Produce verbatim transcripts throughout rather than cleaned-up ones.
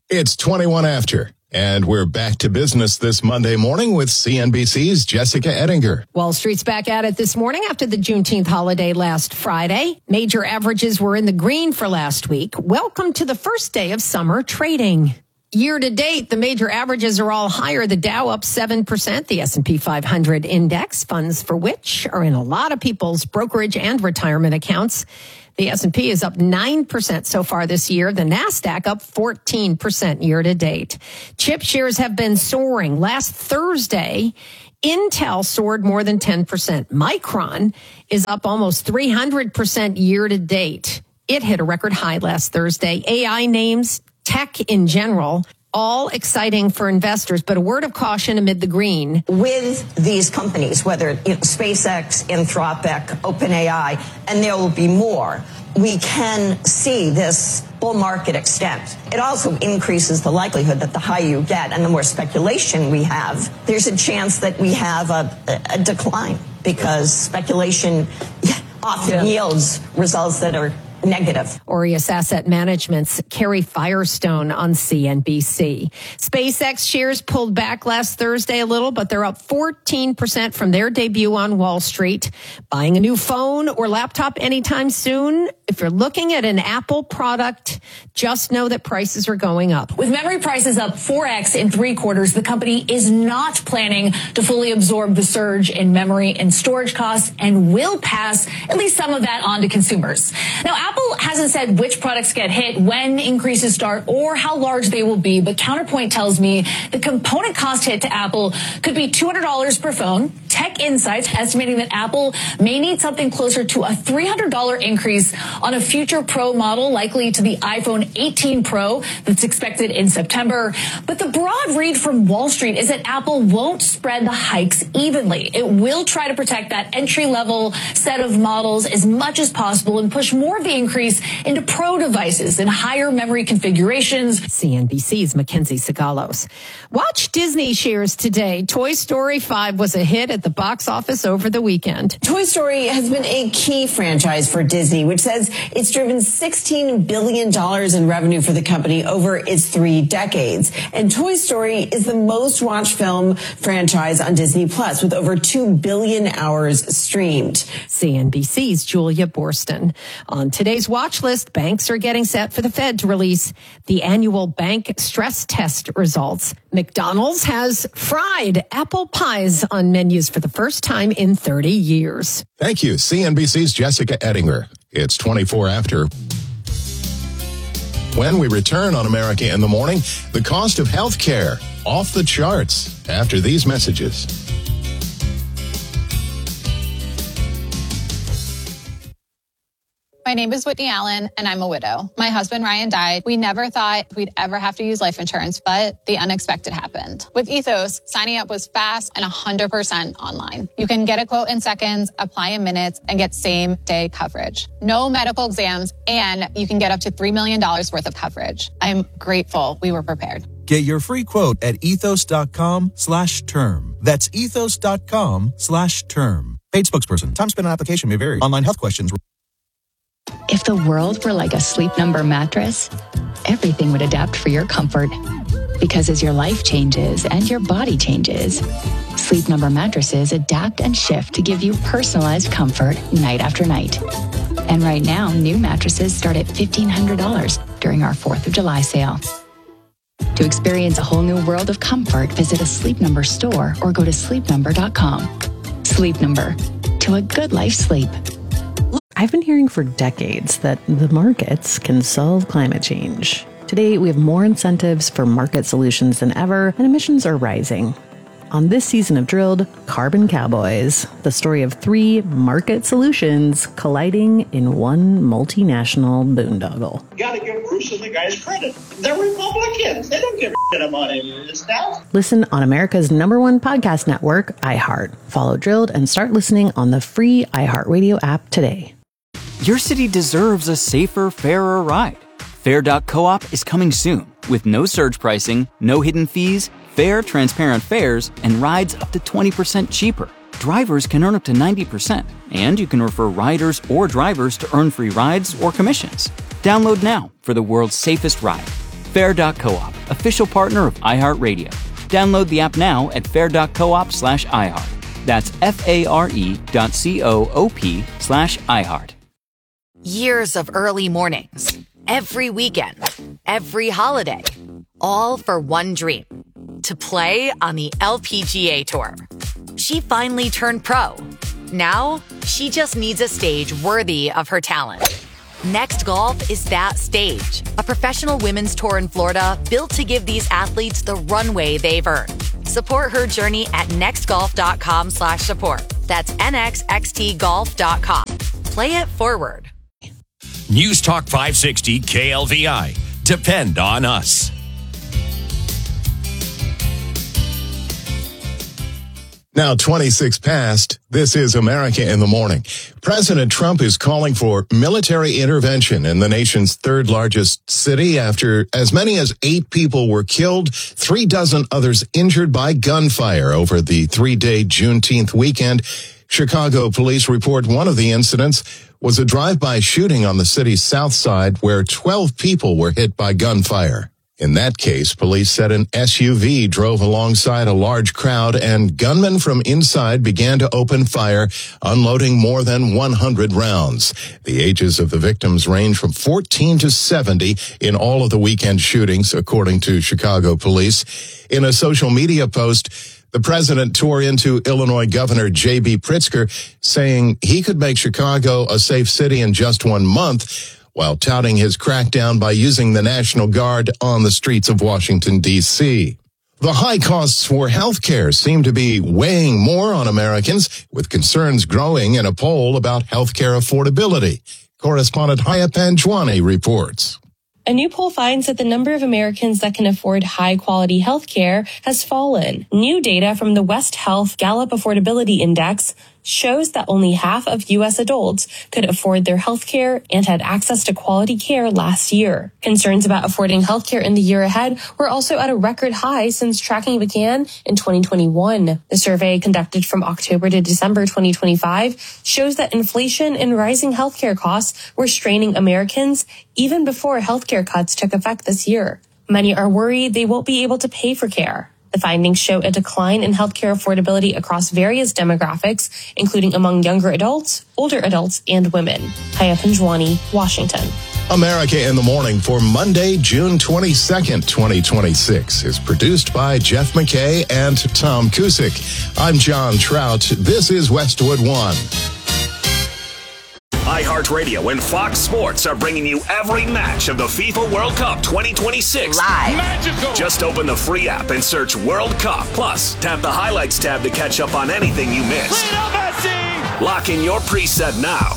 It's twenty-one after, and we're back to business this Monday morning with C N B C's Jessica Ettinger. Wall Street's back at it this morning after the Juneteenth holiday last Friday. Major averages were in the green for last week. Welcome to the first day of summer trading. Year to date, the major averages are all higher. The Dow up seven percent, the S and P five hundred index, funds for which are in a lot of people's brokerage and retirement accounts. The S and P is up nine percent so far this year. The NASDAQ up fourteen percent year to date. Chip shares have been soaring. Last Thursday, Intel soared more than ten percent. Micron is up almost three hundred percent year to date. It hit a record high last Thursday. A I names, tech in general, all exciting for investors, but a word of caution amid the green. With these companies, whether you know, SpaceX, Anthropic, OpenAI, and there will be more, we can see this bull market extent. It also increases the likelihood that the higher you get and the more speculation we have, there's a chance that we have a, a decline because speculation often yeah. yields results that are negative. Aureus Asset Management's Carrie Firestone on C N B C. SpaceX shares pulled back last Thursday a little, but they're up fourteen percent from their debut on Wall Street. Buying a new phone or laptop anytime soon? If you're looking at an Apple product, just know that prices are going up. With memory prices up four x in three quarters, the company is not planning to fully absorb the surge in memory and storage costs and will pass at least some of that on to consumers. Now, Apple hasn't said which products get hit, when increases start, or how large they will be, but Counterpoint tells me the component cost hit to Apple could be two hundred dollars per phone. Tech Insights estimating that Apple may need something closer to a three hundred dollars increase on a future Pro model, likely to the iPhone eighteen Pro that's expected in September. But the broad read from Wall Street is that Apple won't spread the hikes evenly. It will try to protect that entry-level set of models as much as possible and push more of the increase into Pro devices and higher memory configurations. C N B C's Mackenzie Sagalos. Watch Disney shares today. Toy Story five was a hit at the box office over the weekend. Toy Story has been a key franchise for Disney, which says it's driven sixteen billion dollars in revenue for the company over its three decades. And Toy Story is the most watched film franchise on Disney Plus, with over two billion hours streamed. C N B C's Julia Borston. On today's watch list, banks are getting set for the Fed to release the annual bank stress test results. McDonald's has fried apple pies on menus for the first time in thirty years. Thank you, C N B C's Jessica Ettinger. It's twenty-four after. When we return on America in the Morning, the cost of health care off the charts after these messages. My name is Whitney Allen, and I'm a widow. My husband, Ryan, died. We never thought we'd ever have to use life insurance, but the unexpected happened. With Ethos, signing up was fast and one hundred percent online. You can get a quote in seconds, apply in minutes, and get same-day coverage. No medical exams, and you can get up to three million dollars worth of coverage. I'm grateful we were prepared. Get your free quote at ethos.com slash term. That's ethos.com slash term. Paid spokesperson. Time spent on application may vary. Online health questions. If the world were like a Sleep Number mattress, everything would adapt for your comfort. Because as your life changes and your body changes, Sleep Number mattresses adapt and shift to give you personalized comfort night after night. And right now, new mattresses start at fifteen hundred dollars during our fourth of July sale. To experience a whole new world of comfort, visit a Sleep Number store or go to sleep number dot com. Sleep Number. To a good life sleep. I've been hearing for decades that the markets can solve climate change. Today, we have more incentives for market solutions than ever, and emissions are rising. On this season of Drilled, Carbon Cowboys, the story of three market solutions colliding in one multinational boondoggle. You gotta give Bruce and the guys credit. They're Republicans. They don't give a shit about any of this stuff. Listen on America's number one podcast network, iHeart. Follow Drilled and start listening on the free iHeartRadio app today. Your city deserves a safer, fairer ride. Fair dot coop is coming soon with no surge pricing, no hidden fees, fair, transparent fares, and rides up to twenty percent cheaper. Drivers can earn up to ninety percent, and you can refer riders or drivers to earn free rides or commissions. Download now for the world's safest ride. Fair dot coop, official partner of iHeartRadio. Download the app now at fair dot coop slash iHeart. That's F-A-R-E dot C-O-O-P slash iHeart. Years of early mornings, every weekend, every holiday, all for one dream, to play on the L P G A Tour. She finally turned pro. Now, she just needs a stage worthy of her talent. Next Golf is that stage, a professional women's tour in Florida built to give these athletes the runway they've earned. Support her journey at nextgolf.com slash support. That's N X X T golf dot com. Play it forward. News Talk five sixty K L V I. Depend on us. Now twenty-six past, this is America in the Morning. President Trump is calling for military intervention in the nation's third largest city after as many as eight people were killed, three dozen others injured by gunfire over the three-day Juneteenth weekend. Chicago police report one of the incidents was a drive-by shooting on the city's south side where twelve people were hit by gunfire. In that case, police said an S U V drove alongside a large crowd and gunmen from inside began to open fire, unloading more than one hundred rounds. The ages of the victims range from fourteen to seventy in all of the weekend shootings, according to Chicago police. In a social media post, the president tore into Illinois Governor J B Pritzker, saying he could make Chicago a safe city in just one month, while touting his crackdown by using the National Guard on the streets of Washington, D C. The high costs for health care seem to be weighing more on Americans, with concerns growing in a poll about health care affordability. Correspondent Haya Panjwani reports. A new poll finds that the number of Americans that can afford high-quality health care has fallen. New data from the West Health Gallup Affordability Index shows that only half of U S adults could afford their health care and had access to quality care last year. Concerns about affording health care in the year ahead were also at a record high since tracking began in twenty twenty-one. The survey conducted from October to December twenty twenty-five shows that inflation and rising healthcare costs were straining Americans even before healthcare cuts took effect this year. Many are worried they won't be able to pay for care. The findings show a decline in healthcare affordability across various demographics, including among younger adults, older adults, and women. Haya Panjwani, Washington. America in the Morning for Monday, June twenty-second, twenty twenty-six is produced by Jeff McKay and Tom Cusick. I'm John Trout. This is Westwood One. iHeartRadio and Fox Sports are bringing you every match of the FIFA World Cup twenty twenty-six. Live. Magical. Just open the free app and search World Cup. Plus, tap the Highlights tab to catch up on anything you missed. Lock in your preset now.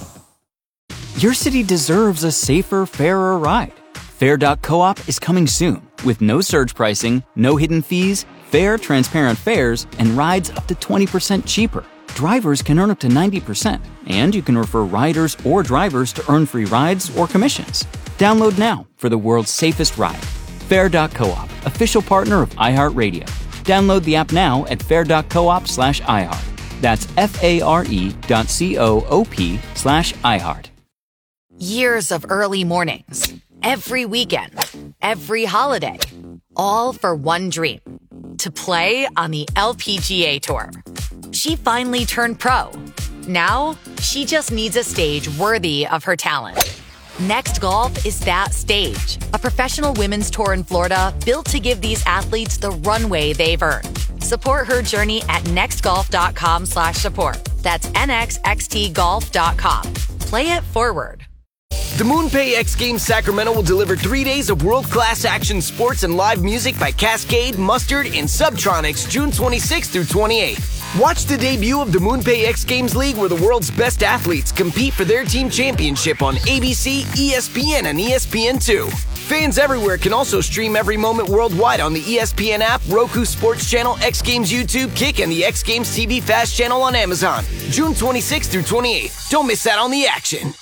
Your city deserves a safer, fairer ride. Fair dot coop is coming soon with no surge pricing, no hidden fees, fair, transparent fares, and rides up to twenty percent cheaper. Drivers can earn up to ninety percent, and you can refer riders or drivers to earn free rides or commissions. Download now for the world's safest ride. Fair dot coop, official partner of iHeartRadio. Download the app now at fair dot coop slash iHeart. That's F-A-R-E dot C-O-O-P slash iHeart. Years of early mornings, every weekend, every holiday, all for one dream, to play on the L P G A Tour. She finally turned pro. Now, she just needs a stage worthy of her talent. Next Golf is that stage, a professional women's tour in Florida built to give these athletes the runway they've earned. Support her journey at nextgolf.com slash support. That's N X X T golf dot com. Play it forward. The MoonPay X Games Sacramento will deliver three days of world-class action sports and live music by Cascade, Mustard, and Subtronics June twenty-sixth through twenty-eighth. Watch the debut of the MoonPay X Games League where the world's best athletes compete for their team championship on A B C, E S P N, and E S P N two. Fans everywhere can also stream every moment worldwide on the E S P N app, Roku Sports Channel, X Games YouTube, Kick, and the X Games T V Fast Channel on Amazon. June twenty-sixth through twenty-eighth. Don't miss out on the action.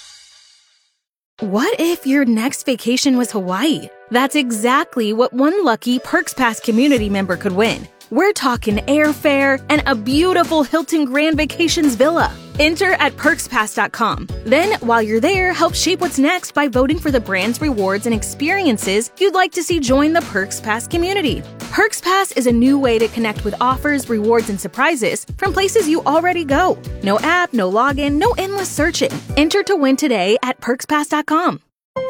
What if your next vacation was Hawaii? That's exactly what one lucky Perks Pass community member could win. We're talking airfare and a beautiful Hilton Grand Vacations villa. Enter at perks pass dot com. Then, while you're there, help shape what's next by voting for the brands, rewards, and experiences you'd like to see join the Perks Pass community. Perks Pass is a new way to connect with offers, rewards, and surprises from places you already go. No app, no login, no endless searching. Enter to win today at perks pass dot com.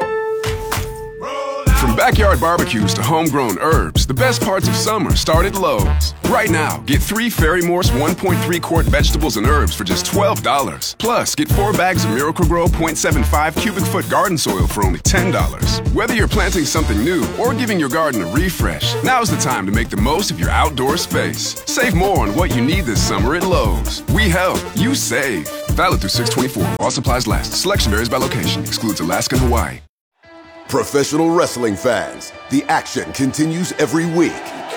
From backyard barbecues to homegrown herbs, the best parts of summer start at Lowe's. Right now, get three Fairy Morse one point three quart vegetables and herbs for just twelve dollars. Plus, get four bags of Miracle-Gro point seven five cubic foot garden soil for only ten dollars. Whether you're planting something new or giving your garden a refresh, now's the time to make the most of your outdoor space. Save more on what you need this summer at Lowe's. We help, you save. Valid through six twenty-four. While supplies last. Selection varies by location. Excludes Alaska and Hawaii. Professional wrestling fans, the action continues every week.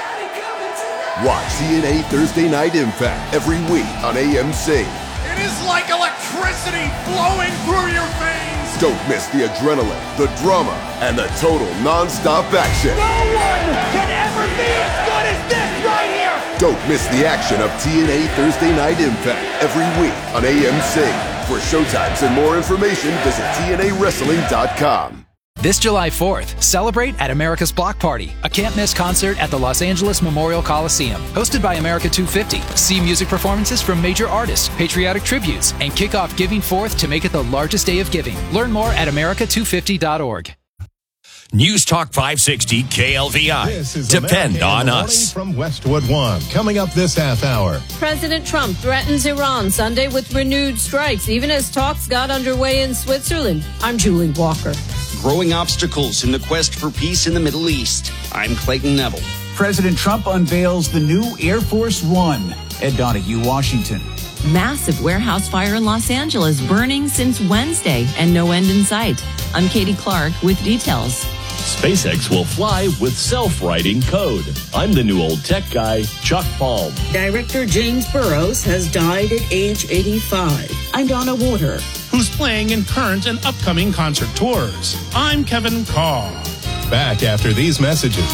Watch T N A Thursday Night Impact every week on A M C. It is like electricity flowing through your veins. Don't miss the adrenaline, the drama, and the total non-stop action. No one can ever be as good as this right here. Don't miss the action of T N A Thursday Night Impact every week on A M C. For showtimes and more information, visit T N A wrestling dot com. This July fourth, celebrate at America's Block Party, a can't-miss concert at the Los Angeles Memorial Coliseum. Hosted by America two fifty. See music performances from major artists, patriotic tributes, and kick off Giving Forth to make it the largest day of giving. Learn more at america two fifty dot org. News Talk five sixty K L V I. Depend on us. From Westwood One, coming up this half hour. President Trump threatens Iran Sunday with renewed strikes, even as talks got underway in Switzerland. I'm Julie Walker. Growing obstacles in the quest for peace in the Middle East. I'm Clayton Neville. President Trump unveils the new Air Force One. Ed Donahue, Washington. Massive warehouse fire in Los Angeles burning since Wednesday and no end in sight. I'm Katie Clark with details. SpaceX will fly with self-writing code. I'm the new old tech guy, Chuck Palm. Director James Burrows has died at age eighty-five. I'm Donna Water. Who's playing in current and upcoming concert tours. I'm Kevin Carr. Back after these messages.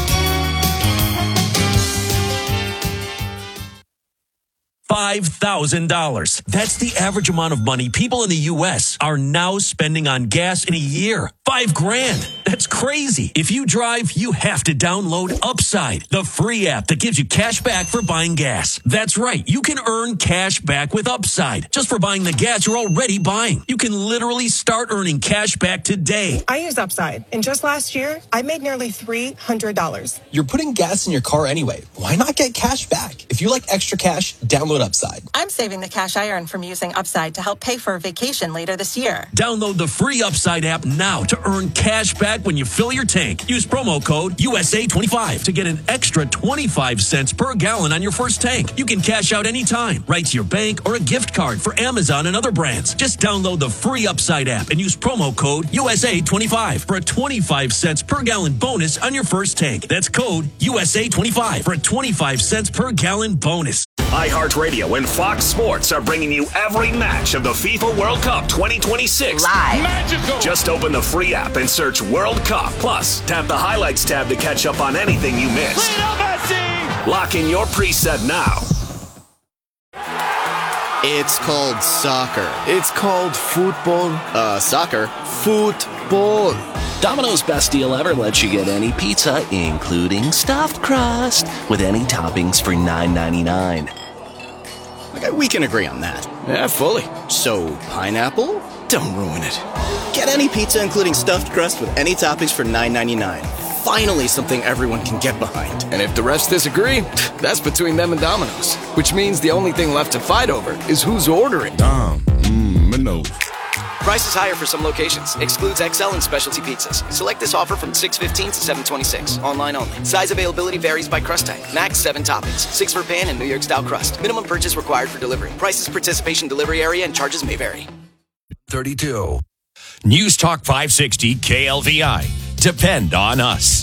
five thousand dollars. That's the average amount of money people in the U S are now spending on gas in a year. Five grand. That's crazy. If you drive, you have to download Upside, the free app that gives you cash back for buying gas. That's right. You can earn cash back with Upside just for buying the gas you're already buying. You can literally start earning cash back today. I use Upside, and just last year, I made nearly three hundred dollars. You're putting gas in your car anyway. Why not get cash back? If you like extra cash, download Upside. I'm saving the cash I earn from using Upside to help pay for a vacation later this year. Download the free Upside app now to earn cash back when you fill your tank. Use promo code U S A twenty-five to get an extra twenty-five cents per gallon on your first tank. You can cash out anytime, right to your bank or a gift card for Amazon and other brands. Just download the free Upside app and use promo code U S A twenty-five for a twenty-five cents per gallon bonus on your first tank. That's code U S A twenty-five for a twenty-five cents per gallon bonus. iHeartRadio and Fox Sports are bringing you every match of the FIFA World Cup twenty twenty-six. Live. Magical. Just open the free app and search World Cup. Plus, tap the highlights tab to catch up on anything you missed. Lock in your preset now. It's called soccer. It's called football. Uh, soccer. Football. Domino's Best Deal Ever lets you get any pizza, including stuffed crust, with any toppings for nine ninety-nine. Okay, we can agree on that. Yeah, fully. So, pineapple? Don't ruin it. Get any pizza, including stuffed crust, with any toppings for nine ninety-nine. Finally, something everyone can get behind. And if the rest disagree, that's between them and Domino's. Which means the only thing left to fight over is who's ordering. Dom, mmm, Minos. Price is higher for some locations. Excludes X L and specialty pizzas. Select this offer from six fifteen to seven twenty-six. Online only. Size availability varies by crust type. Max seven toppings. Six for pan and New York style crust. Minimum purchase required for delivery. Prices, participation, delivery area, and charges may vary. thirty-two. News Talk five sixty K L V I. Depend on us.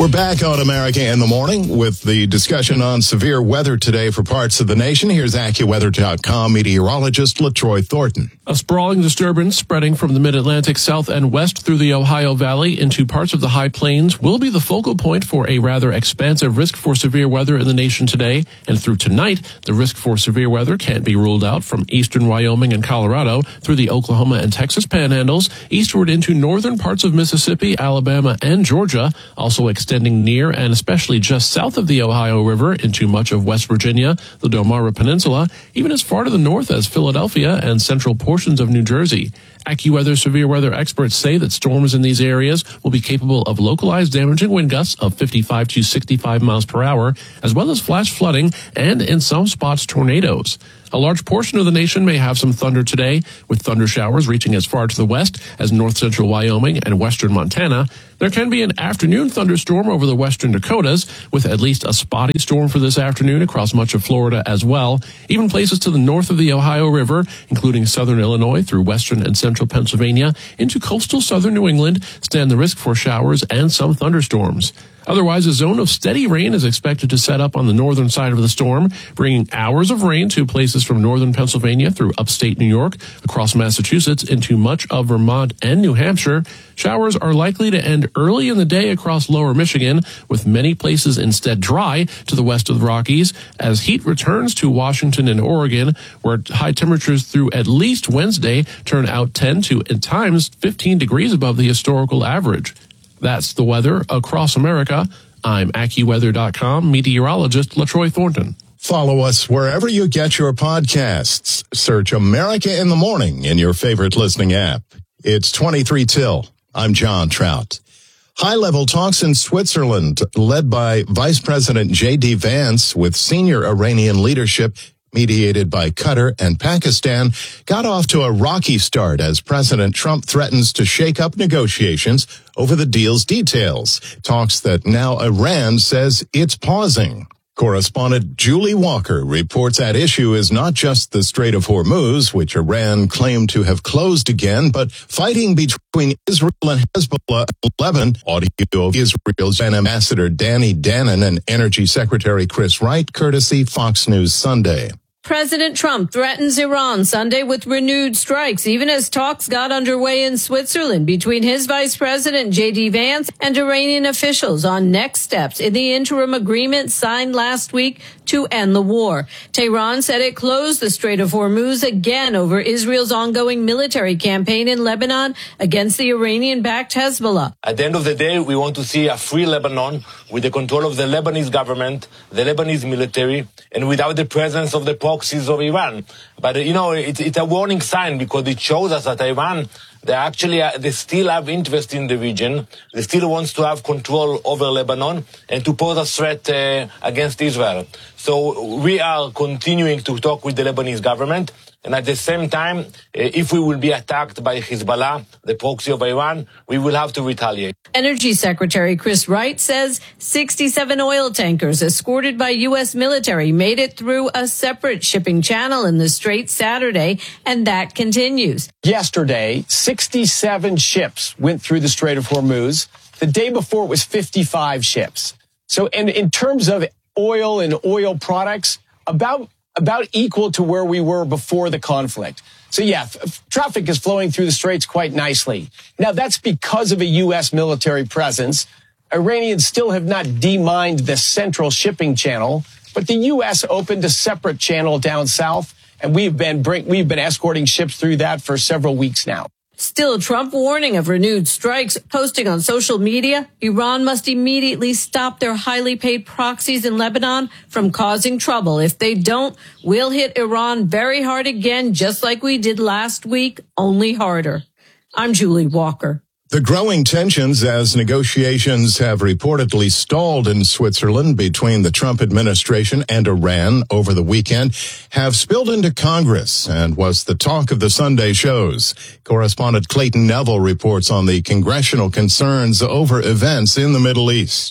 We're back on America in the Morning with the discussion on severe weather today for parts of the nation. Here's AccuWeather dot com meteorologist LaTroy Thornton. A sprawling disturbance spreading from the mid-Atlantic south and west through the Ohio Valley into parts of the high plains will be the focal point for a rather expansive risk for severe weather in the nation today. And through tonight, the risk for severe weather can't be ruled out from eastern Wyoming and Colorado through the Oklahoma and Texas panhandles, eastward into northern parts of Mississippi, Alabama, and Georgia, also extending near and especially just south of the Ohio River into much of West Virginia, the Delmarva Peninsula, even as far to the north as Philadelphia and central portions of New Jersey. AccuWeather severe weather experts say that storms in these areas will be capable of localized damaging wind gusts of fifty-five to sixty-five miles per hour, as well as flash flooding and, in some spots, tornadoes. A large portion of the nation may have some thunder today, with thunder showers reaching as far to the west as north-central Wyoming and western Montana. There can be an afternoon thunderstorm over the western Dakotas, with at least a spotty storm for this afternoon across much of Florida as well. Even places to the north of the Ohio River, including southern Illinois through western and central Pennsylvania into coastal southern New England, stand the risk for showers and some thunderstorms. Otherwise, a zone of steady rain is expected to set up on the northern side of the storm, bringing hours of rain to places from northern Pennsylvania through upstate New York, across Massachusetts, into much of Vermont and New Hampshire. Showers are likely to end early in the day across lower Michigan, with many places instead dry to the west of the Rockies, as heat returns to Washington and Oregon, where high temperatures through at least Wednesday turn out ten to, at times, fifteen degrees above the historical average. That's the weather across America. I'm AccuWeather dot com meteorologist LaTroy Thornton. Follow us wherever you get your podcasts. Search America in the Morning in your favorite listening app. It's twenty-three till. I'm John Trout. High-level talks in Switzerland, led by Vice President J D Vance with senior Iranian leadership, mediated by Qatar and Pakistan, got off to a rocky start as President Trump threatens to shake up negotiations over the deal's details, talks that now Iran says it's pausing. Correspondent Julie Walker reports at issue is not just the Strait of Hormuz, which Iran claimed to have closed again, but fighting between Israel and Hezbollah and Lebanon. Audio of Israel's Ambassador Danny Danon and Energy Secretary Chris Wright, courtesy Fox News Sunday. President Trump threatens Iran Sunday with renewed strikes, even as talks got underway in Switzerland between his vice president, J D Vance, and Iranian officials on next steps in the interim agreement signed last week to end the war. Tehran said it closed the Strait of Hormuz again over Israel's ongoing military campaign in Lebanon against the Iranian-backed Hezbollah. At the end of the day, we want to see a free Lebanon with the control of the Lebanese government, the Lebanese military, and without the presence of the proxies of Iran. But, you know, it, it's a warning sign because it shows us that Iran, they actually, uh, they still have interest in the region. They still wants to have control over Lebanon and to pose a threat uh, against Israel. So we are continuing to talk with the Lebanese government. And at the same time, uh, if we will be attacked by Hezbollah, the proxy of Iran, we will have to retaliate. Energy Secretary Chris Wright says sixty-seven oil tankers escorted by U S military made it through a separate shipping channel in the Strait Saturday, and that continues. Yesterday, sixty-seven ships went through the Strait of Hormuz. The day before, it was fifty-five ships. So in, in terms of oil and oil products, about about equal to where we were before the conflict. So yeah, f- traffic is flowing through the straits quite nicely. Now that's because of a U S military presence. Iranians still have not demined the central shipping channel, but the U S opened a separate channel down south, and we've been bring, we've been escorting ships through that for several weeks now. Still, Trump warning of renewed strikes, posting on social media, Iran must immediately stop their highly paid proxies in Lebanon from causing trouble. If they don't, we'll hit Iran very hard again, just like we did last week, only harder. I'm Julie Walker. The growing tensions as negotiations have reportedly stalled in Switzerland between the Trump administration and Iran over the weekend have spilled into Congress and was the talk of the Sunday shows. Correspondent Clayton Neville reports on the congressional concerns over events in the Middle East.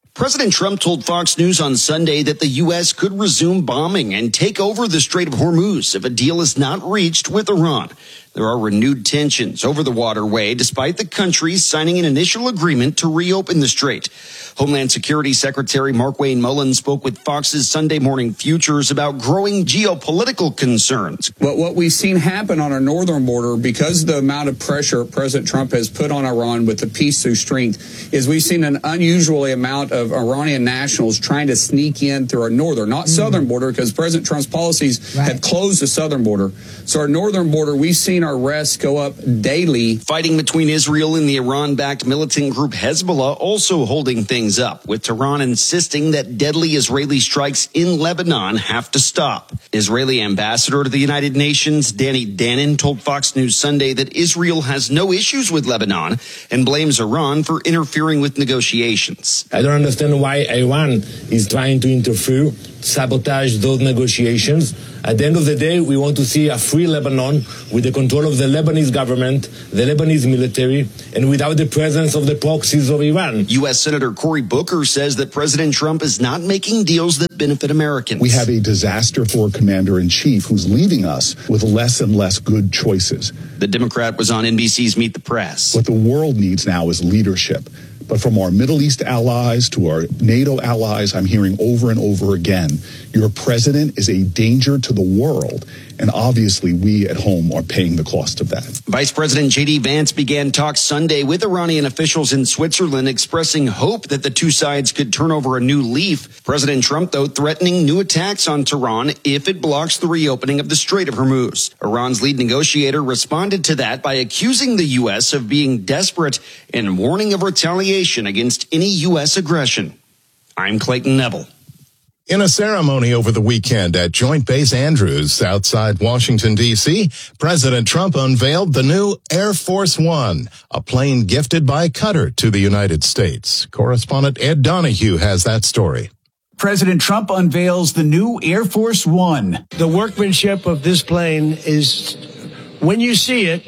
President Trump told Fox News on Sunday that the U S could resume bombing and take over the Strait of Hormuz if a deal is not reached with Iran. There are renewed tensions over the waterway, despite the countries signing an initial agreement to reopen the strait. Homeland Security Secretary Markwayne Mullin spoke with Fox's Sunday Morning Futures about growing geopolitical concerns. But what we've seen happen on our northern border, because of the amount of pressure President Trump has put on Iran with the peace through strength, is we've seen an unusually amount of Iranian nationals trying to sneak in through our northern, not mm. southern border, because President Trump's policies right. have closed the southern border. So our northern border, we've seen our arrests go up daily. Fighting between Israel and the Iran-backed militant group Hezbollah also holding things up, with Tehran insisting that deadly Israeli strikes in Lebanon have to stop. Israeli ambassador to the United Nations, Danny Danon, told Fox News Sunday that Israel has no issues with Lebanon and blames Iran for interfering with negotiations. I don't understand why Iran is trying to interfere, sabotage those negotiations. At the end of the day, we want to see a free Lebanon with the control of the Lebanese government, the Lebanese military, and without the presence of the proxies of Iran. U S Senator Cory Booker says that President Trump is not making deals that benefit Americans. We have a disaster for commander-in-chief who's leaving us with less and less good choices. The Democrat was on N B C's Meet the Press. What the world needs now is leadership. But from our Middle East allies to our NATO allies, I'm hearing over and over again, your president is a danger to the world. And obviously, we at home are paying the cost of that. Vice President J D Vance began talks Sunday with Iranian officials in Switzerland, expressing hope that the two sides could turn over a new leaf. President Trump, though, threatening new attacks on Tehran if it blocks the reopening of the Strait of Hormuz. Iran's lead negotiator responded to that by accusing the U S of being desperate and warning of retaliation against any U S aggression. I'm Clayton Neville. In a ceremony over the weekend at Joint Base Andrews outside Washington, D C, President Trump unveiled the new Air Force One, a plane gifted by Qatar to the United States. Correspondent Ed Donahue has that story. President Trump unveils the new Air Force One. The workmanship of this plane is, when you see it,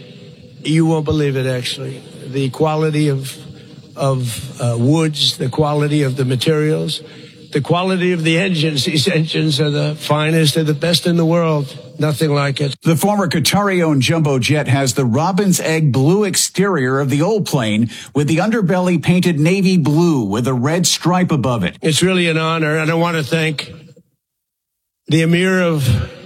you won't believe it, actually. The quality of, of uh, woods, the quality of the materials, the quality of the engines. These engines are the finest and the best in the world. Nothing like it. The former Qatari-owned jumbo jet has the robin's egg blue exterior of the old plane with the underbelly painted navy blue with a red stripe above it. It's really an honor, and I want to thank the Emir of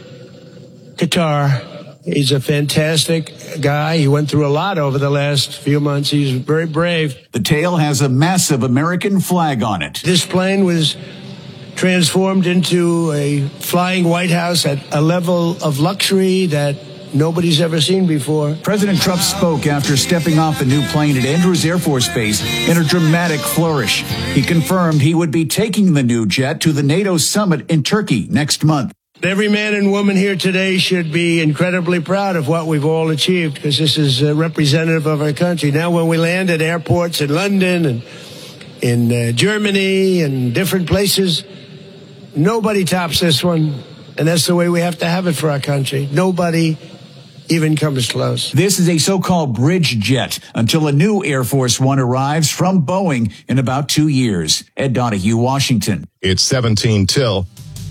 Qatar. He's a fantastic guy. He went through a lot over the last few months. He's very brave. The tail has a massive American flag on it. This plane was transformed into a flying White House at a level of luxury that nobody's ever seen before. President Trump spoke after stepping off the new plane at Andrews Air Force Base in a dramatic flourish. He confirmed he would be taking the new jet to the NATO summit in Turkey next month. Every man and woman here today should be incredibly proud of what we've all achieved, because this is uh, representative of our country. Now, when we land at airports in London and in uh, Germany and different places, nobody tops this one. And that's the way we have to have it for our country. Nobody even comes close. This is a so-called bridge jet until a new Air Force One arrives from Boeing in about two years. Ed Donahue, Washington. It's seventeen till.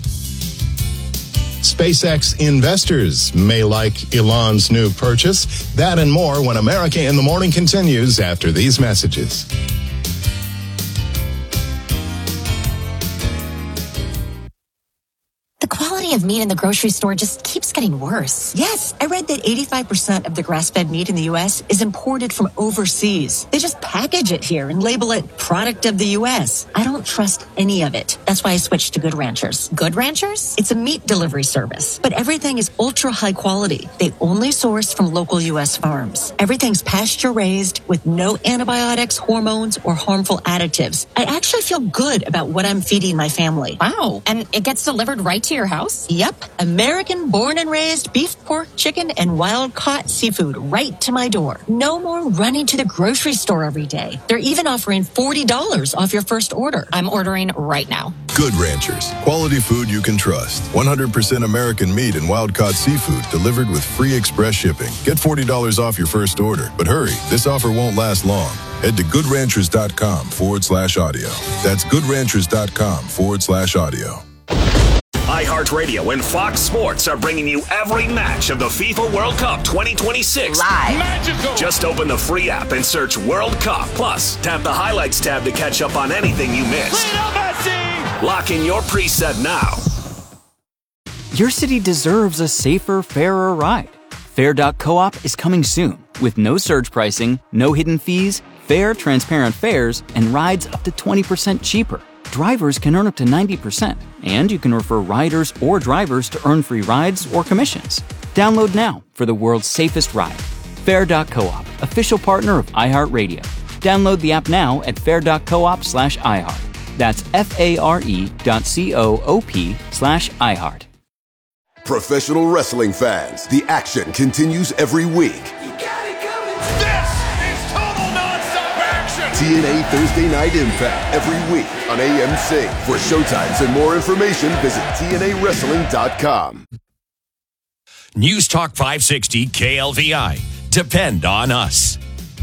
SpaceX investors may like Elon's new purchase. That and more when America in the Morning continues after these messages. The quality of meat in the grocery store just keeps getting worse. Yes, I read that eighty-five percent of the grass-fed meat in the U S is imported from overseas. They just package it here and label it product of the U S. I don't trust any of it. That's why I switched to Good Ranchers. Good Ranchers? It's a meat delivery service, but everything is ultra high quality. They only source from local U S farms. Everything's pasture raised with no antibiotics, hormones, or harmful additives. I actually feel good about what I'm feeding my family. Wow. And it gets delivered right to your house? Yep. American born and raised beef, pork, chicken, and wild caught seafood right to my door. No more running to the grocery store every day. They're even offering forty dollars off your first order. I'm ordering right now. Good Ranchers. Quality food you can trust. one hundred percent American meat and wild caught seafood delivered with free express shipping. Get forty dollars off your first order. But hurry, this offer won't last long. Head to goodranchers.com forward slash audio. That's goodranchers.com forward slash audio. iHeartRadio and Fox Sports are bringing you every match of the FIFA World Cup twenty twenty-six. Live. Magical. Just open the free app and search World Cup. Plus, tap the highlights tab to catch up on anything you missed. Lock in your preset now. Your city deserves a safer, fairer ride. Fair dot coop is coming soon with no surge pricing, no hidden fees, fair, transparent fares, and rides up to twenty percent cheaper. Drivers can earn up to ninety percent, and you can refer riders or drivers to earn free rides or commissions. Download now for the world's safest ride. Fair dot coop, official partner of iHeartRadio. Download the app now at fair dot coop slash iHeart. That's F-A-R-E dot C-O-O-P slash iHeart. Professional wrestling fans, the action continues every week. This is total nonstop action. T N A Thursday Night Impact every week on A M C. For showtimes and more information, visit T N A wrestling dot com. News Talk five sixty K L V I. Depend on us.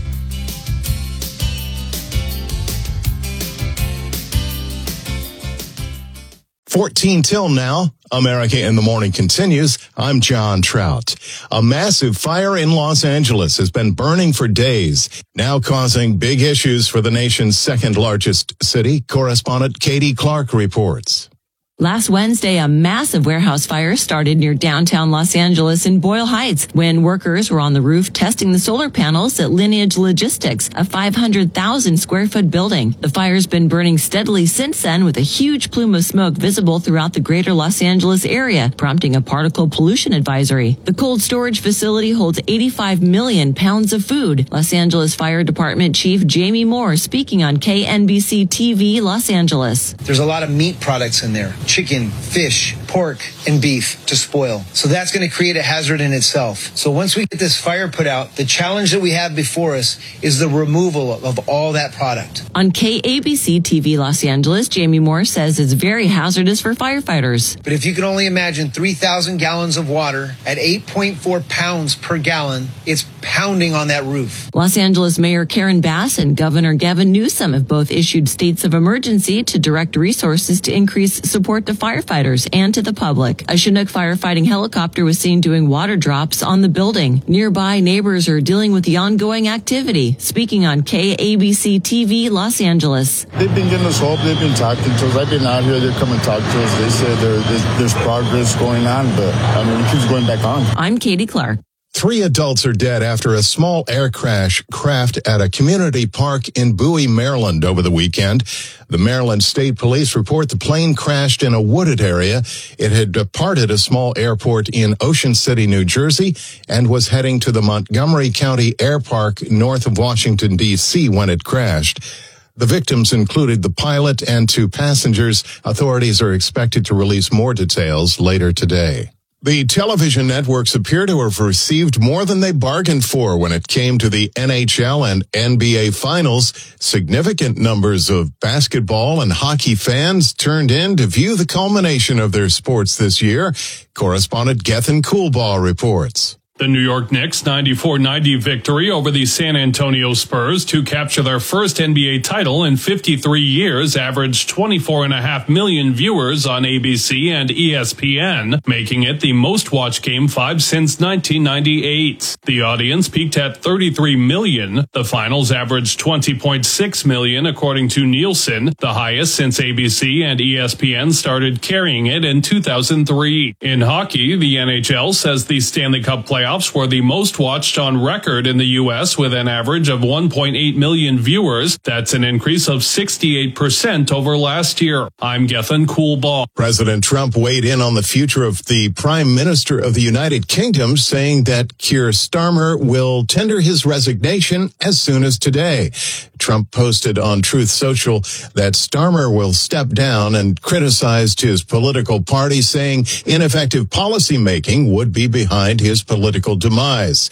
fourteen till now. America in the Morning continues. I'm John Trout. A massive fire in Los Angeles has been burning for days, now causing big issues for the nation's second largest city. Correspondent Katie Clark reports. Last Wednesday, a massive warehouse fire started near downtown Los Angeles in Boyle Heights when workers were on the roof testing the solar panels at Lineage Logistics, a five hundred thousand square foot building. The fire's been burning steadily since then, with a huge plume of smoke visible throughout the greater Los Angeles area, prompting a particle pollution advisory. The cold storage facility holds eighty-five million pounds of food. Los Angeles Fire Department Chief Jamie Moore speaking on K N B C T V Los Angeles. There's a lot of meat products in there. Chicken, fish, pork, and beef to spoil. So that's going to create a hazard in itself. So once we get this fire put out, the challenge that we have before us is the removal of all that product. On K A B C T V Los Angeles, Jamie Moore says it's very hazardous for firefighters. But if you can only imagine three thousand gallons of water at eight point four pounds per gallon, it's pounding on that roof. Los Angeles Mayor Karen Bass and Governor Gavin Newsom have both issued states of emergency to direct resources to increase support to firefighters and to the public. A Chinook firefighting helicopter was seen doing water drops on the building. Nearby neighbors are dealing with the ongoing activity. Speaking on K A B C T V Los Angeles. They've been getting us hope. They've been talking to us. I've been out here. They come and talk to us. They said there, there's, there's progress going on, but I mean, it keeps going back on. I'm Katie Clark. Three adults are dead after a small air crash crashed at a community park in Bowie, Maryland over the weekend. The Maryland State Police report the plane crashed in a wooded area. It had departed a small airport in Ocean City, New Jersey, and was heading to the Montgomery County Air Park north of Washington, D C when it crashed. The victims included the pilot and two passengers. Authorities are expected to release more details later today. The television networks appear to have received more than they bargained for when it came to the N H L and N B A finals. Significant numbers of basketball and hockey fans turned in to view the culmination of their sports this year. Correspondent Gethin Coolbaugh reports. The New York Knicks' ninety-four ninety victory over the San Antonio Spurs to capture their first N B A title in fifty-three years averaged twenty-four point five million viewers on A B C and E S P N, making it the most-watched Game five since nineteen ninety-eight. The audience peaked at thirty-three million. The finals averaged twenty point six million, according to Nielsen, the highest since A B C and E S P N started carrying it in two thousand three. In hockey, the N H L says the Stanley Cup playoffs were the most watched on record in the U S with an average of one point eight million viewers. That's an increase of sixty-eight percent over last year. I'm Gethin Coolbaugh. President Trump weighed in on the future of the Prime Minister of the United Kingdom, saying that Keir Starmer will tender his resignation as soon as today. Trump posted on Truth Social that Starmer will step down and criticized his political party, saying ineffective policymaking would be behind his political demise.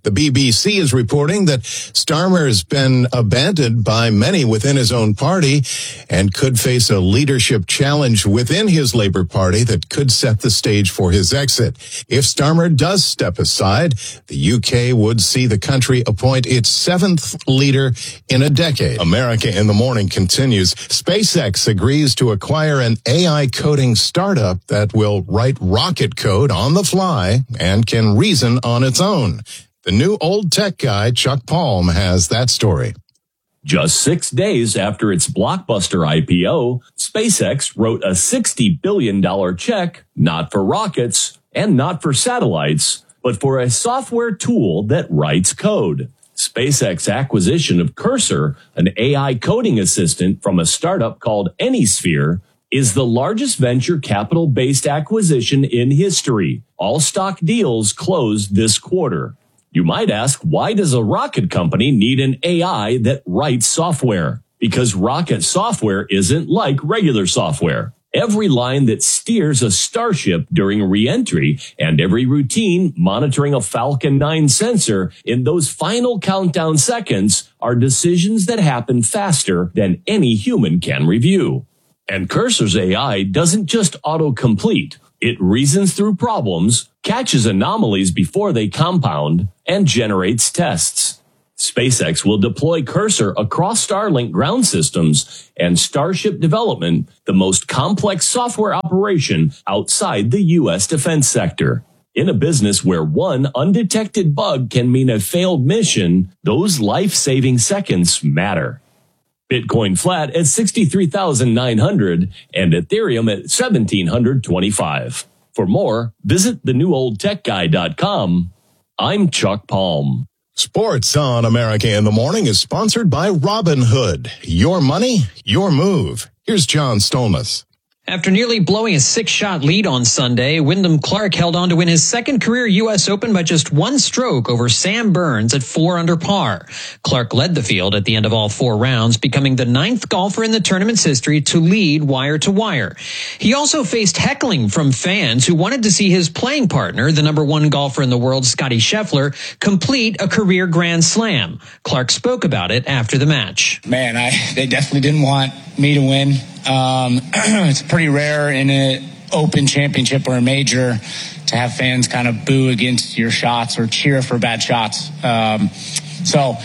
The B B C is reporting that Starmer has been abandoned by many within his own party and could face a leadership challenge within his Labour Party that could set the stage for his exit. If Starmer does step aside, the U K would see the country appoint its seventh leader in a decade. America in the Morning continues. SpaceX agrees to acquire an A I coding startup that will write rocket code on the fly and can reason on its own. The new old tech guy, Chuck Palm, has that story. Just six days after its blockbuster I P O, SpaceX wrote a sixty billion dollars check, not for rockets and not for satellites, but for a software tool that writes code. SpaceX acquisition of Cursor, an A I coding assistant from a startup called AnySphere, is the largest venture capital-based acquisition in history. All stock deals closed this quarter. You might ask, why does a rocket company need an A I that writes software? Because rocket software isn't like regular software. Every line that steers a Starship during re-entry and every routine monitoring a Falcon nine sensor in those final countdown seconds are decisions that happen faster than any human can review. And Cursor's A I doesn't just autocomplete. It reasons through problems, catches anomalies before they compound, and generates tests. SpaceX will deploy Cursor across Starlink ground systems and Starship development, the most complex software operation outside the U S defense sector. In a business where one undetected bug can mean a failed mission, those life-saving seconds matter. Bitcoin flat at sixty-three thousand nine hundred and Ethereum at one thousand seven hundred twenty-five. For more, visit the new old tech guy dot com. I'm Chuck Palm. Sports on America in the Morning is sponsored by Robinhood. Your money, your move. Here's John Stolness. After nearly blowing a six-shot lead on Sunday, Wyndham Clark held on to win his second career U S Open by just one stroke over Sam Burns at four under par. Clark led the field at the end of all four rounds, becoming the ninth golfer in the tournament's history to lead wire to wire. He also faced heckling from fans who wanted to see his playing partner, the number one golfer in the world, Scottie Scheffler, complete a career Grand Slam. Clark spoke about it after the match. Man, I they definitely didn't want me to win. Um, it's pretty rare in an Open Championship or a major to have fans kind of boo against your shots or cheer for bad shots. Um, so,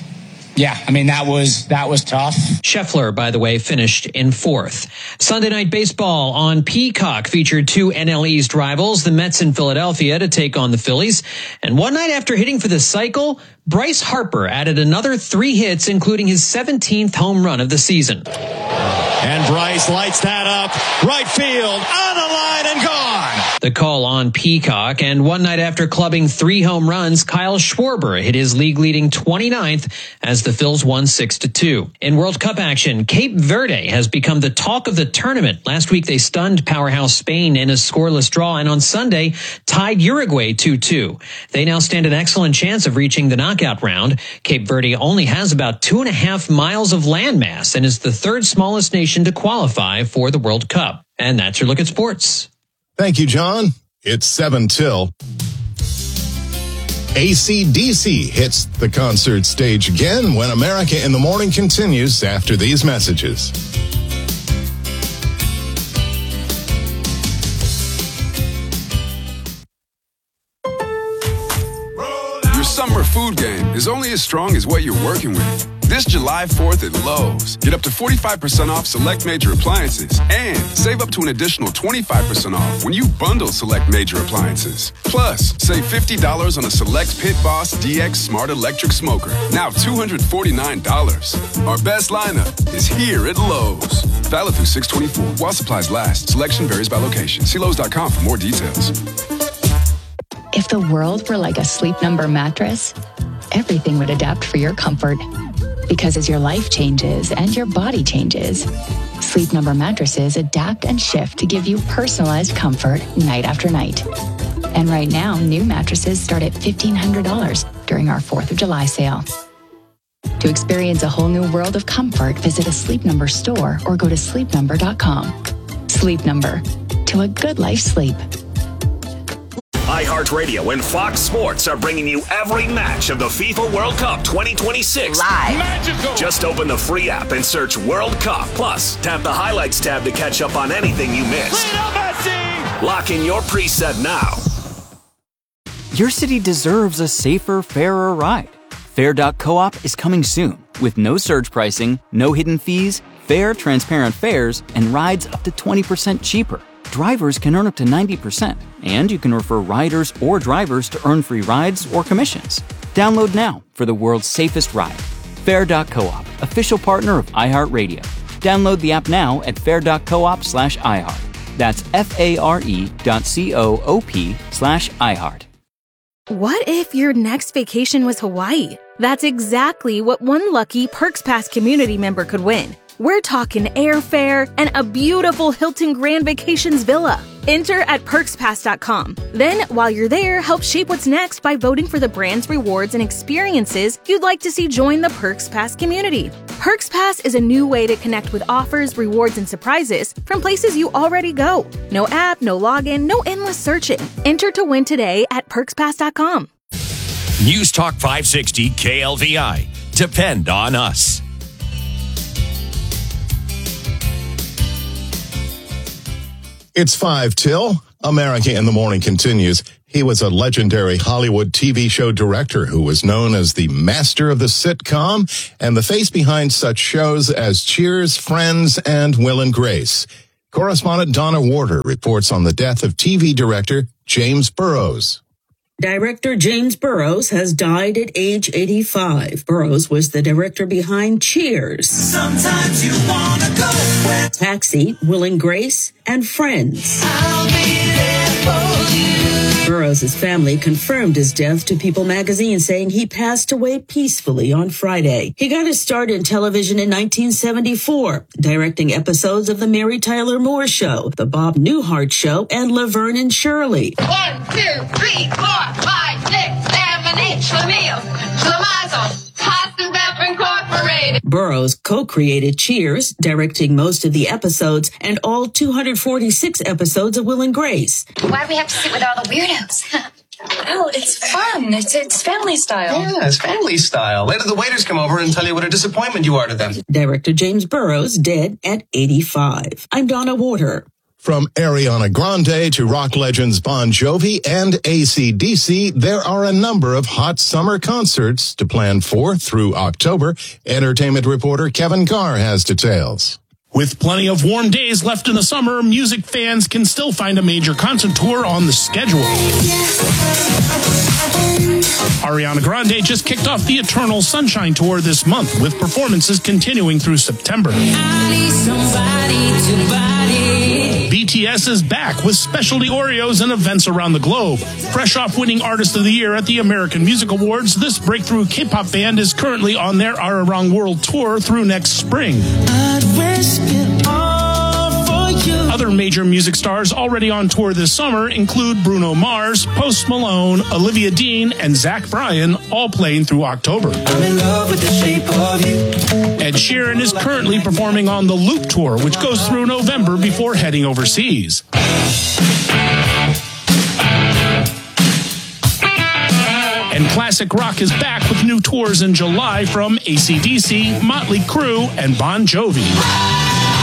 yeah, I mean, that was that was tough. Scheffler, by the way, finished in fourth. Sunday Night Baseball on Peacock featured two N L East rivals, the Mets in Philadelphia, to take on the Phillies. And one night after hitting for the cycle, Bryce Harper added another three hits, including his seventeenth home run of the season. And Bryce lights that up. Right field, on the line and gone. The call on Peacock. And one night after clubbing three home runs, Kyle Schwarber hit his league-leading twenty-ninth as the Phils won six to two. In World Cup action, Cape Verde has become the talk of the tournament. Last week, they stunned powerhouse Spain in a scoreless draw, and on Sunday, tied Uruguay two two. They now stand an excellent chance of reaching the knockout round. Cape Verde only has about two and a half miles of landmass and is the third smallest nation to qualify for the World Cup. And that's your look at sports. Thank you, John. It's seven till. A C D C hits the concert stage again when America in the Morning continues after these messages. Your summer food game is only as strong as what you're working with. This July fourth at Lowe's, get up to forty-five percent off select major appliances and save up to an additional twenty-five percent off when you bundle select major appliances. Plus, save fifty dollars on a select Pit Boss D X Smart Electric Smoker, now two hundred forty-nine dollars. Our best lineup is here at Lowe's. Valid through six twenty-four while supplies last. Selection varies by location. See Lowe's dot com for more details. If the world were like a Sleep Number mattress, everything would adapt for your comfort. Because as your life changes and your body changes, Sleep Number mattresses adapt and shift to give you personalized comfort night after night. And right now, new mattresses start at fifteen hundred dollars during our fourth of July sale. To experience a whole new world of comfort, visit a Sleep Number store or go to sleep number dot com. Sleep Number. To a good life sleep. I iHeartRadio and Fox Sports are bringing you every match of the FIFA World Cup twenty twenty-six. Live. Magical. Just open the free app and search World Cup. Plus, tap the highlights tab to catch up on anything you missed. Lock in your preset now. Your city deserves a safer, fairer ride. Fair dot coop is coming soon with no surge pricing, no hidden fees, fair, transparent fares, and rides up to twenty percent cheaper. Drivers can earn up to ninety percent, and you can refer riders or drivers to earn free rides or commissions. Download now for the world's safest ride. Fair dot coop, official partner of iHeartRadio. Download the app now at fair dot coop slash iHeart. That's F-A-R-E dot C-O-O-P slash iHeart. What if your next vacation was Hawaii? That's exactly what one lucky Perks Pass community member could win. We're talking airfare and a beautiful Hilton Grand Vacations villa. Enter at perks pass dot com. Then, while you're there, help shape what's next by voting for the brands, rewards, and experiences you'd like to see join the Perks Pass community. Perks Pass is a new way to connect with offers, rewards, and surprises from places you already go. No app, no login, no endless searching. Enter to win today at perks pass dot com. News Talk five sixty K L V I. Depend on us. It's five till. America in the Morning continues. He was a legendary Hollywood T V show director who was known as the master of the sitcom and the face behind such shows as Cheers, Friends, and Will and Grace. Correspondent Donna Warder reports on the death of T V director James Burrows. Director James Burrows has died at age eighty-five. Burrows was the director behind Cheers, Sometimes you wanna go where Taxi, Will and Grace, and Friends. I'll be there for you. Burrows' family confirmed his death to People magazine, saying he passed away peacefully on Friday. He got his start in television in nineteen seventy-four, directing episodes of The Mary Tyler Moore Show, The Bob Newhart Show, and Laverne and Shirley. One, two, three, four, five, six, seven, eight, Schlemiel, Schlemazel, Hasenbeff Incorporated. Burrows co-created Cheers, directing most of the episodes and all two hundred forty-six episodes of Will and Grace. Why do we have to sit with all the weirdos? Well, it's fun. It's it's family style. Yeah, it's family style. Later the waiters come over and tell you what a disappointment you are to them. Director James Burrows dead at eighty-five. I'm Donna Warder. From Ariana Grande to rock legends Bon Jovi and A C D C, there are a number of hot summer concerts to plan for through October. Entertainment reporter Kevin Carr has details. With plenty of warm days left in the summer, music fans can still find a major concert tour on the schedule. Ariana Grande just kicked off the Eternal Sunshine Tour this month, with performances continuing through September. B T S is back with specialty Oreos and events around the globe. Fresh off winning Artist of the Year at the American Music Awards, this breakthrough K-pop band is currently on their Arirang World Tour through next spring. Other major music stars already on tour this summer include Bruno Mars, Post Malone, Olivia Dean, and Zach Bryan, all playing through October. I'm in love with the shape of you. Ed Sheeran is currently performing on the Loop Tour, which goes through November before heading overseas. And classic rock is back with new tours in July from A C D C, Motley Crue, and Bon Jovi.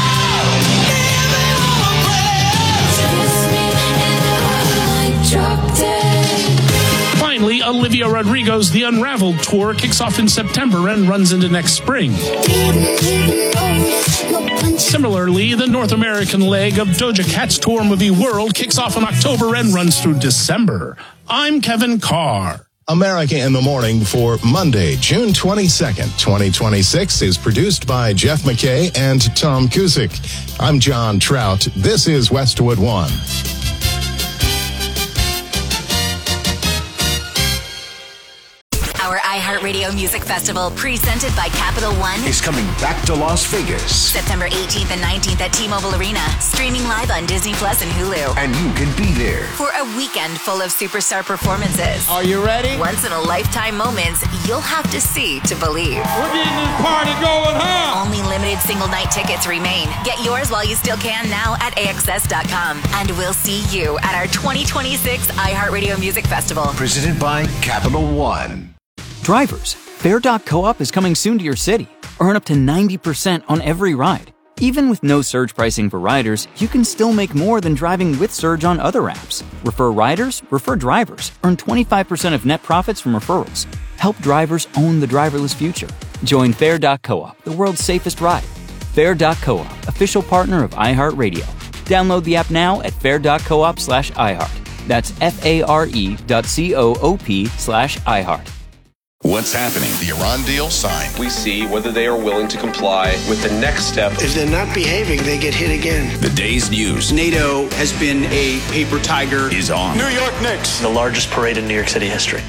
Finally, Olivia Rodrigo's The Unraveled Tour kicks off in September and runs into next spring. Similarly, the North American leg of Doja Cat's tour Movie World kicks off in October and runs through December. I'm Kevin Carr. America in the Morning for Monday, June twenty-second, twenty twenty-six is produced by Jeff McKay and Tom Kusick. I'm John Trout. This is Westwood One. Our iHeartRadio Music Festival, presented by Capital One, is coming back to Las Vegas. September eighteenth and nineteenth at T-Mobile Arena, streaming live on Disney Plus and Hulu. And you can be there for a weekend full of superstar performances. Are you ready? Once in a lifetime moments you'll have to see to believe. We're getting this party going home. Only limited single night tickets remain. Get yours while you still can now at A X S dot com. And we'll see you at our twenty twenty-six iHeartRadio Music Festival. Presented by Capital One. Drivers, Fair dot coop is coming soon to your city. Earn up to ninety percent on every ride. Even with no surge pricing for riders, you can still make more than driving with surge on other apps. Refer riders, refer drivers. Earn twenty-five percent of net profits from referrals. Help drivers own the driverless future. Join Fair dot coop, the world's safest ride. Fair dot coop, official partner of iHeartRadio. Download the app now at fair dot coop slash iHeart. That's F-A-R-E dot C-O-O-P slash iHeart. What's happening? The Iran deal signed. We see whether they are willing to comply with the next step. If they're not behaving, they get hit again. The day's news. NATO has been a paper tiger. Is on. New York Knicks. The largest parade in New York City history.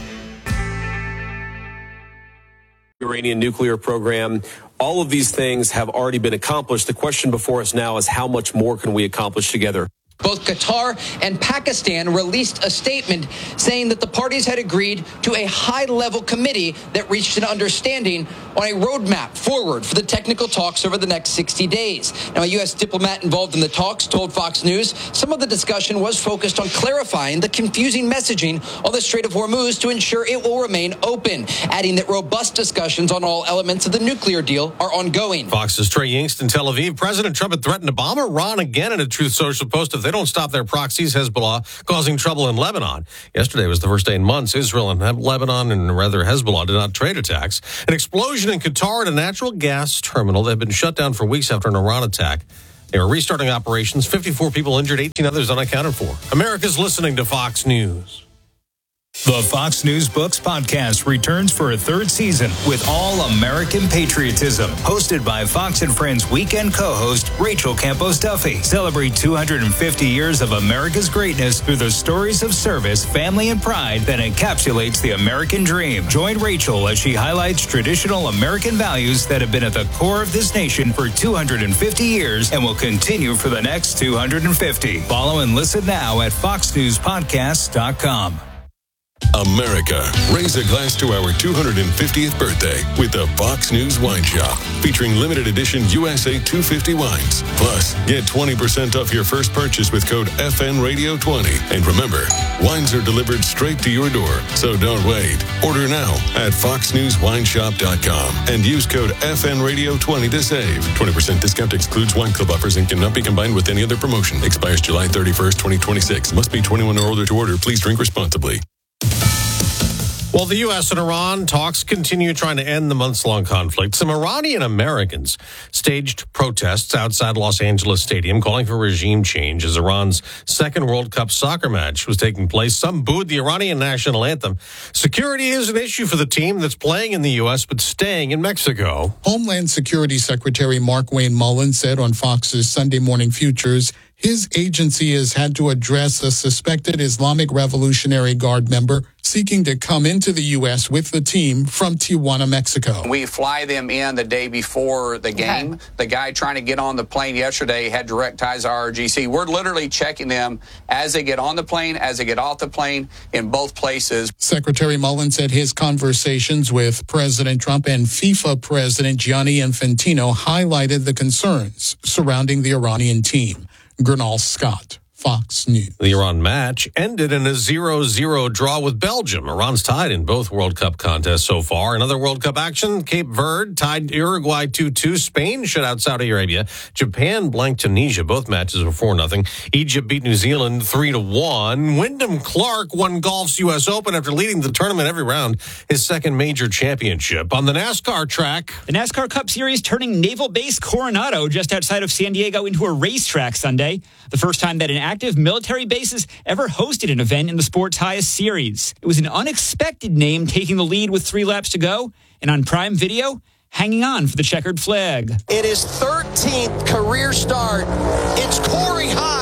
Iranian nuclear program. All of these things have already been accomplished. The question before us now is how much more can we accomplish together? Both Qatar and Pakistan released a statement saying that the parties had agreed to a high-level committee that reached an understanding on a roadmap forward for the technical talks over the next sixty days. Now, a U S diplomat involved in the talks told Fox News some of the discussion was focused on clarifying the confusing messaging on the Strait of Hormuz to ensure it will remain open, adding that robust discussions on all elements of the nuclear deal are ongoing. Fox's Trey Yingst in Tel Aviv. President Trump had threatened to bomb Iran again in a Truth Social post if they don't stop their proxies, Hezbollah, causing trouble in Lebanon. Yesterday was the first day in months Israel and Lebanon, and rather Hezbollah, did not trade attacks. An explosion in Qatar at a natural gas terminal that had been shut down for weeks after an Iran attack. They were restarting operations. fifty-four people injured, eighteen others unaccounted for. America's listening to Fox News. The Fox News Books podcast returns for a third season with All American Patriotism, hosted by Fox and Friends weekend co-host Rachel Campos Duffy. Celebrate two hundred fifty years of America's greatness through the stories of service, family, and pride that encapsulates the American dream. Join Rachel as she highlights traditional American values that have been at the core of this nation for two hundred fifty years and will continue for the next two hundred fifty. Follow and listen now at fox news podcasts dot com. America, raise a glass to our two hundred fiftieth birthday with the Fox News Wine Shop, featuring limited edition U S A two fifty wines. Plus, get twenty percent off your first purchase with code F N Radio twenty. And remember, wines are delivered straight to your door, so don't wait. Order now at fox news wine shop dot com and use code F N Radio twenty to save. twenty percent discount excludes wine club offers and cannot be combined with any other promotion. Expires July thirty-first, twenty twenty-six. Must be twenty-one or older to order. Please drink responsibly. Well, the U S and Iran talks continue trying to end the months-long conflict. Some Iranian Americans staged protests outside Los Angeles Stadium calling for regime change as Iran's second World Cup soccer match was taking place. Some booed the Iranian national anthem. Security is an issue for the team that's playing in the U S but staying in Mexico. Homeland Security Secretary Markwayne Mullin said on Fox's Sunday Morning Futures his agency has had to address a suspected Islamic Revolutionary Guard member seeking to come into the U S with the team from Tijuana, Mexico. We fly them in the day before the game. Okay. The guy trying to get on the plane yesterday had direct ties to R G C. We're literally checking them as they get on the plane, as they get off the plane, in both places. Secretary Mullin said his conversations with President Trump and FIFA President Gianni Infantino highlighted the concerns surrounding the Iranian team. Gernal Scott, Fox News. The Iran match ended in a zero zero draw with Belgium. Iran's tied in both World Cup contests so far. Another World Cup action, Cape Verde tied Uruguay two two. Spain shut out Saudi Arabia. Japan blanked Tunisia. Both matches were four nothing. Egypt beat New Zealand three to one. Wyndham Clark won golf's U S Open after leading the tournament every round, his second major championship. On the NASCAR track, the NASCAR Cup Series turning Naval Base Coronado just outside of San Diego into a racetrack Sunday. The first time that an active military bases ever hosted an event in the sport's highest series. It was an unexpected name taking the lead with three laps to go, and on Prime Video, hanging on for the checkered flag. In his thirteenth career start, it's Corey Heim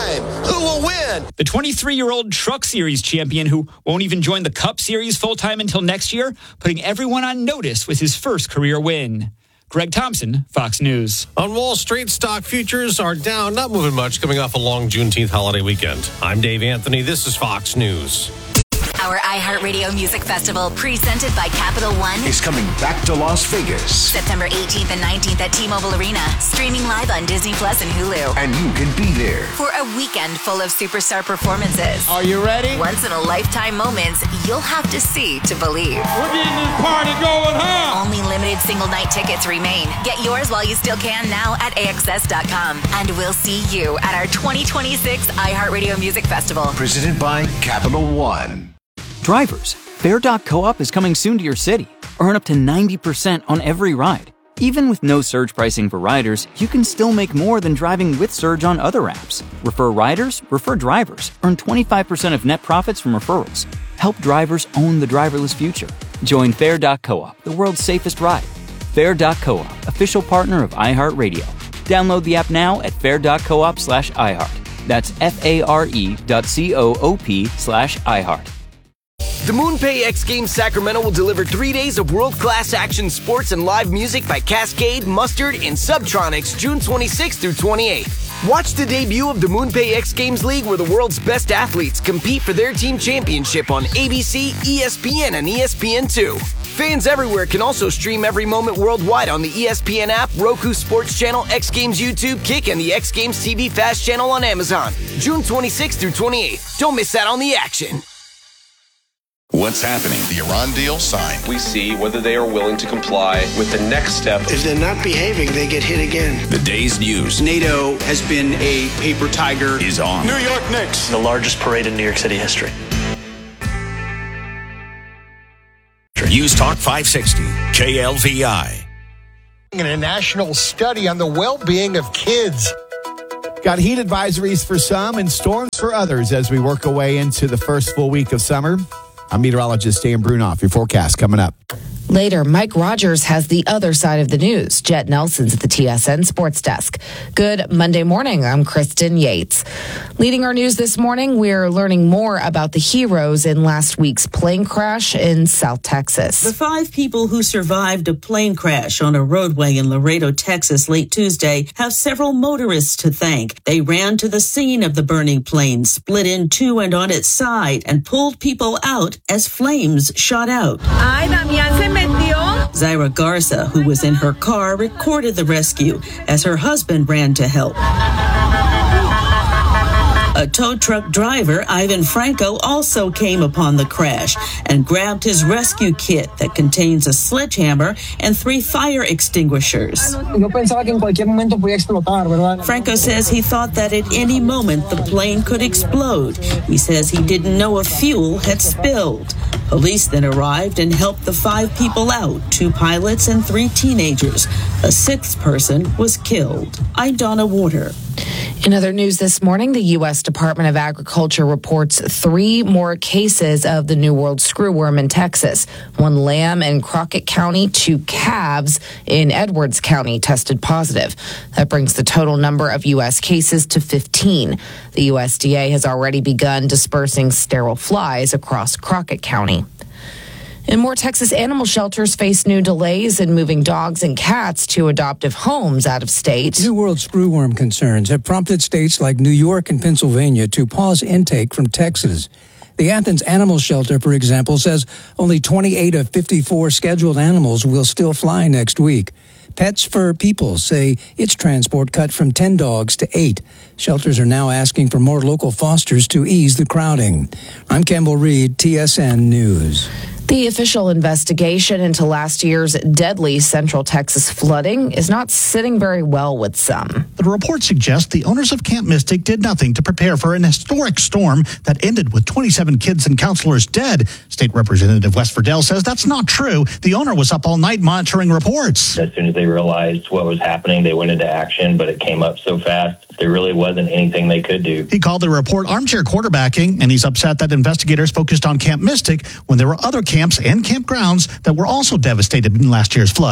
Who will win? The twenty-three-year-old Truck Series champion who won't even join the Cup Series full-time until next year, putting everyone on notice with his first career win. Greg Thompson, Fox News. On Wall Street, stock futures are down, not moving much, coming off a long Juneteenth holiday weekend. I'm Dave Anthony. This is Fox News. Our iHeartRadio Music Festival, presented by Capital One, is coming back to Las Vegas. September eighteenth and nineteenth at T-Mobile Arena. Streaming live on Disney Plus and Hulu. And you can be there for a weekend full of superstar performances. Are you ready? Once-in-a-lifetime moments you'll have to see to believe. We're getting this party going, huh? Only limited single-night tickets remain. Get yours while you still can now at A X S dot com. And we'll see you at our twenty twenty-six iHeartRadio Music Festival. Presented by Capital One. Drivers, Fair dot coop is coming soon to your city. Earn up to ninety percent on every ride. Even with no surge pricing for riders, you can still make more than driving with surge on other apps. Refer riders, refer drivers. Earn twenty-five percent of net profits from referrals. Help drivers own the driverless future. Join Fair dot coop, the world's safest ride. Fair dot coop, official partner of iHeartRadio. Download the app now at fair dot coop slash iHeart. That's F-A-R-E dot C-O-O-P slash iHeart. The MoonPay X Games Sacramento will deliver three days of world-class action sports and live music by Cascade, Mustard, and Subtronics June twenty-sixth through twenty-eighth. Watch the debut of the MoonPay X Games League, where the world's best athletes compete for their team championship on A B C, E S P N, and E S P N two. Fans everywhere can also stream every moment worldwide on the E S P N app, Roku Sports Channel, X Games YouTube, Kick, and the X Games T V Fast Channel on Amazon. June twenty-sixth through twenty-eighth. Don't miss out on the action. What's happening? The Iran deal signed. We see whether they are willing to comply with the next step. If they're not behaving, they get hit again. The day's news. NATO has been a paper tiger. Is on. New York Knicks. The largest parade in New York City history. News Talk five sixty, K L V I. In a national study on the well-being of kids. Got heat advisories for some and storms for others as we work our way into the first full week of summer. I'm meteorologist Dan Brunoff. Your forecast coming up. Later, Mike Rogers has the other side of the news. Jet Nelson's at the T S N Sports Desk. Good Monday morning. I'm Kristen Yates. Leading our news this morning, we're learning more about the heroes in last week's plane crash in South Texas. The five people who survived a plane crash on a roadway in Laredo, Texas late Tuesday have several motorists to thank. They ran to the scene of the burning plane, split in two and on its side, and pulled people out as flames shot out. Ay, Damián se metió. Zaira Garza, who was in her car, recorded the rescue as her husband ran to help. A tow truck driver, Ivan Franco, also came upon the crash and grabbed his rescue kit that contains a sledgehammer and three fire extinguishers. Franco says he thought that at any moment the plane could explode. He says he didn't know if fuel had spilled. Police then arrived and helped the five people out, two pilots and three teenagers. A sixth person was killed. I'm Donna Warder. In other news this morning, the U S Department of Agriculture reports three more cases of the New World screwworm in Texas. One lamb in Crockett County, two calves in Edwards County tested positive. That brings the total number of U S cases to fifteen. The U S D A has already begun dispersing sterile flies across Crockett County. And more Texas animal shelters face new delays in moving dogs and cats to adoptive homes out of state. New World screwworm concerns have prompted states like New York and Pennsylvania to pause intake from Texas. The Athens Animal Shelter, for example, says only twenty-eight of fifty-four scheduled animals will still fly next week. Pets for People say its transport cut from ten dogs to eight. Shelters are now asking for more local fosters to ease the crowding. I'm Campbell Reed, T S N News. The official investigation into last year's deadly Central Texas flooding is not sitting very well with some. The report suggests the owners of Camp Mystic did nothing to prepare for an historic storm that ended with twenty-seven kids and counselors dead. State Representative Wes Ferdell says that's not true. The owner was up all night monitoring reports. As soon as they realized what was happening, they went into action, but it came up so fast, there really wasn't anything they could do. He called the report armchair quarterbacking, and he's upset that investigators focused on Camp Mystic when there were other camps and campgrounds that were also devastated in last year's flood.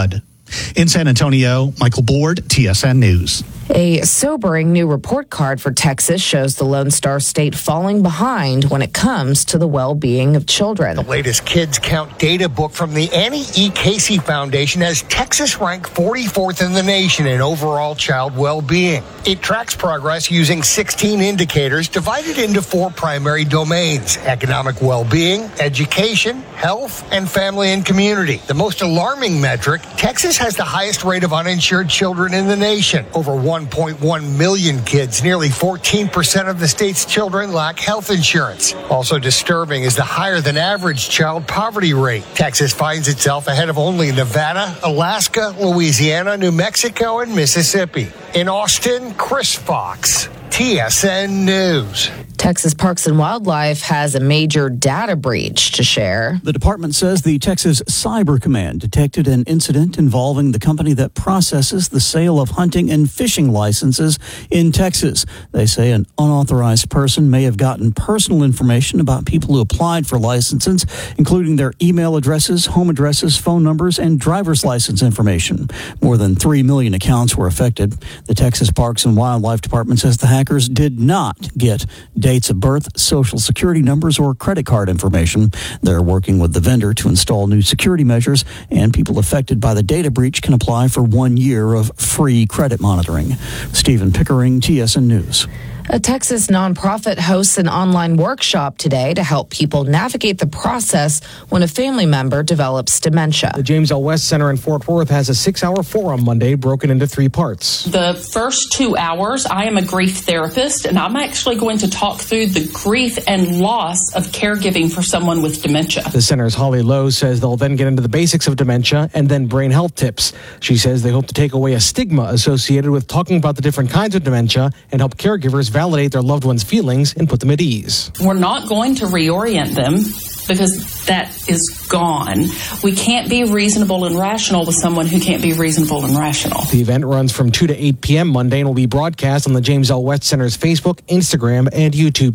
In San Antonio, Michael Board, T S N News. A sobering new report card for Texas shows the Lone Star State falling behind when it comes to the well-being of children. The latest Kids Count data book from the Annie E. Casey Foundation has Texas ranked forty-fourth in the nation in overall child well-being. It tracks progress using sixteen indicators divided into four primary domains: economic well-being, education, health, and family and community. The most alarming metric, Texas has the highest rate of uninsured children in the nation. Over one point one million kids, nearly fourteen percent of the state's children, lack health insurance. Also disturbing is the higher than average child poverty rate. Texas finds itself ahead of only Nevada, Alaska, Louisiana, New Mexico, and Mississippi. In Austin, Chris Fox, T S N News. Texas Parks and Wildlife has a major data breach to share. The department says the Texas Cyber Command detected an incident involving the company that processes the sale of hunting and fishing licenses in Texas. They say an unauthorized person may have gotten personal information about people who applied for licenses, including their email addresses, home addresses, phone numbers, and driver's license information. More than three million accounts were affected. The Texas Parks and Wildlife Department says the hackers did not get dates of birth, social security numbers, or credit card information. They're working with the vendor to install new security measures, and people affected by the data breach can apply for one year of free credit monitoring. Stephen Pickering, T S N News. A Texas nonprofit hosts an online workshop today to help people navigate the process when a family member develops dementia. The James L. West Center in Fort Worth has a six-hour forum Monday broken into three parts. The first two hours, I am a grief therapist, and I'm actually going to talk through the grief and loss of caregiving for someone with dementia. The center's Holly Lowe says they'll then get into the basics of dementia and then brain health tips. She says they hope to take away a stigma associated with talking about the different kinds of dementia and help caregivers validate their loved ones' feelings and put them at ease. We're not going to reorient them because that is gone. We can't be reasonable and rational with someone who can't be reasonable and rational. The event runs from two to eight p.m. Monday and will be broadcast on the James L. West Center's Facebook, Instagram, and YouTube